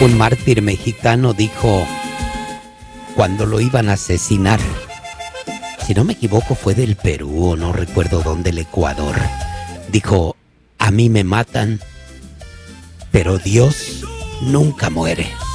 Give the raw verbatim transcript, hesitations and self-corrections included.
Un mártir mexicano dijo cuando lo iban a asesinar, si no me equivoco fue del Perú o no recuerdo dónde, el Ecuador, dijo: a mí me matan, pero Dios nunca muere.